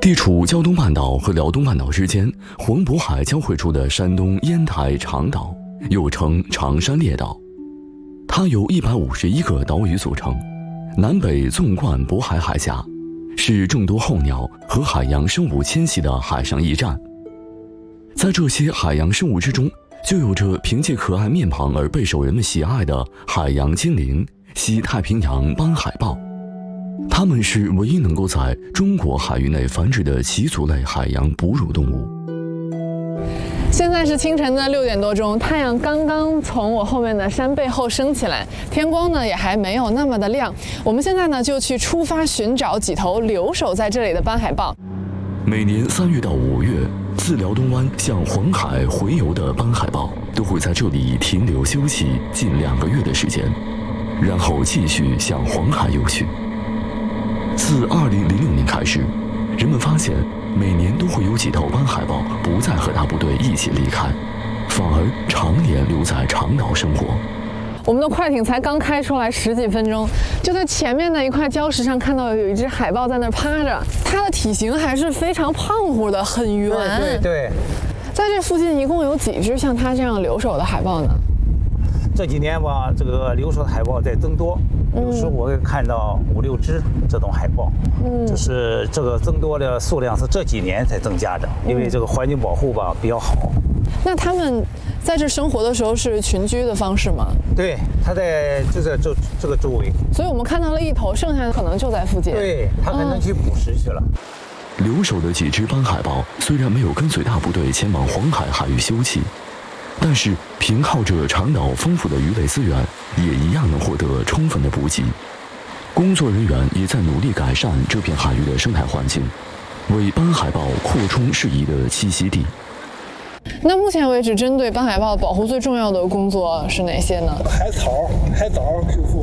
地处胶东半岛和辽东半岛之间，黄渤海交汇处的山东烟台长岛，又称长山列岛。它由151个岛屿组成，南北纵贯渤海海峡，是众多候鸟和海洋生物迁徙的海上驿站。在这些海洋生物之中，就有着凭借可爱面庞而备受人们喜爱的海洋精灵——西太平洋斑海豹。它们是唯一能够在中国海域内繁殖的鳍足类海洋哺乳动物。 现在是清晨的6点多钟，太阳刚刚从我后面的山背后升起来，天光呢也还没有那么的亮。我们现在呢就去出发寻找几头留守在这里的斑海豹。 每年3月到5月，自辽东湾向黄海回游的斑海豹都会在这里停留休息近2个月的时间，然后继续向黄海游去。自2006年开始，人们发现每年都会有几头斑海豹不再和大部队一起离开，反而常年留在长岛生活。 我们的快艇才刚开出来10几分钟，就在前面的一块礁石上看到有一只海豹在那儿趴着，它的体型还是非常胖乎的，很圆。 对。 在这附近一共有几只像它这样留守的海豹呢？ 这几年吧，这个留守的海豹在增多，有时我会看到5、6只这种海豹，就是这个增多的数量是这几年才增加的，因为这个环境保护吧比较好。 那他们在这生活的时候是群居的方式吗？ 对，它就在这个周围， 所以我们看到了一头，剩下的可能就在附近。 对，它可能去捕食去了。 留守的几只斑海豹虽然没有跟随大部队前往黄海海域休憩，但是凭靠着长岛丰富的鱼类资源，也一样能获得充分的补给。工作人员也在努力改善这片海域的生态环境，为斑海豹扩充适宜的栖息地。 那目前为止，针对斑海豹保护最重要的工作是哪些呢？ 海藻修复。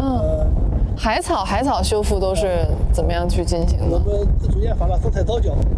海草修复都是怎么样去进行的？ 我们自主研发了生态藻礁。